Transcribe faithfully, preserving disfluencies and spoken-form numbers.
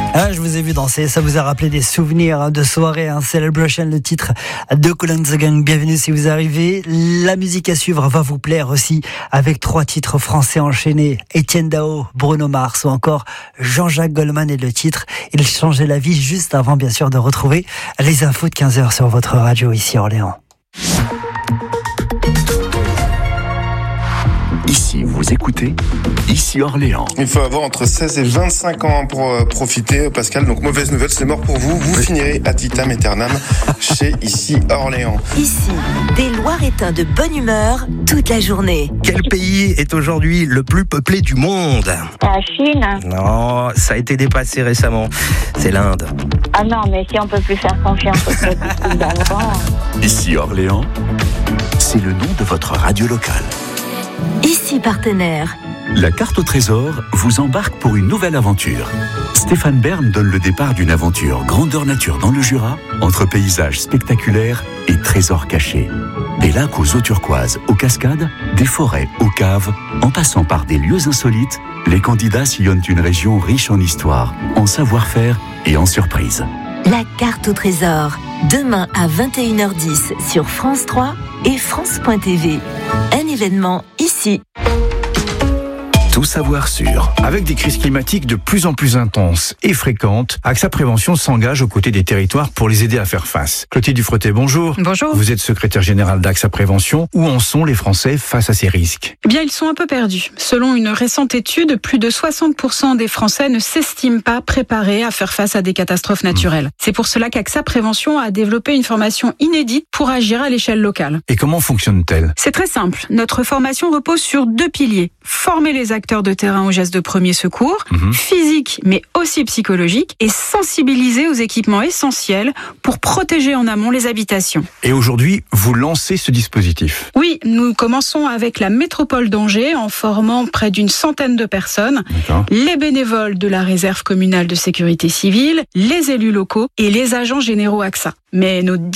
Ah, je vous ai vu danser, ça vous a rappelé des souvenirs de soirée, hein. Celebration, le titre de Kool and the Gang. Bienvenue si vous arrivez. La musique à suivre va vous plaire aussi, avec trois titres français enchaînés. Etienne Dao, Bruno Mars ou encore Jean-Jacques Goldman et le titre Il changeait la vie, juste avant bien sûr de retrouver les infos de quinze heures sur votre radio ici à Orléans. Ici, vous écoutez Ici Orléans. Il faut avoir entre seize et vingt-cinq ans pour euh, profiter, Pascal. Donc, mauvaise nouvelle, c'est mort pour vous. Vous oui. finirez ad vitam aeternam chez Ici Orléans. Ici, des Loiretains de bonne humeur toute la journée. Quel pays est aujourd'hui le plus peuplé du monde ? La Chine. Non, ça a été dépassé récemment. C'est l'Inde. Ah non, mais si on peut plus faire confiance aux statistiques d'avant. Ici Orléans, c'est le nom de votre radio locale. Ici partenaire. La carte au trésor vous embarque pour une nouvelle aventure. Stéphane Bern donne le départ d'une aventure grandeur nature dans le Jura, entre paysages spectaculaires et trésors cachés. Des lacs aux eaux turquoises, aux cascades, des forêts aux caves, en passant par des lieux insolites, les candidats sillonnent une région riche en histoire, en savoir-faire et en surprises. La carte au trésor, demain à vingt et une heures dix sur France trois et France point T V. Un événement ici. Tout savoir sur. Avec des crises climatiques de plus en plus intenses et fréquentes, AXA Prévention s'engage aux côtés des territoires pour les aider à faire face. Clotilde Dufretet, bonjour. Bonjour. Vous êtes secrétaire générale d'AXA Prévention. Où en sont les Français face à ces risques ? Eh bien, ils sont un peu perdus. Selon une récente étude, plus de soixante pour cent des Français ne s'estiment pas préparés à faire face à des catastrophes naturelles. Mmh. C'est pour cela qu'AXA Prévention a développé une formation inédite pour agir à l'échelle locale. Et comment fonctionne-t-elle ? C'est très simple. Notre formation repose sur deux piliers. Former les acteurs de terrain aux gestes de premier secours, mmh. physique mais aussi psychologique, et sensibiliser aux équipements essentiels pour protéger en amont les habitations. Et aujourd'hui, vous lancez ce dispositif ? Oui, nous commençons avec la métropole d'Angers en formant près d'une centaine de personnes, D'accord. les bénévoles de la réserve communale de sécurité civile, les élus locaux et les agents généraux AXA. Mais nos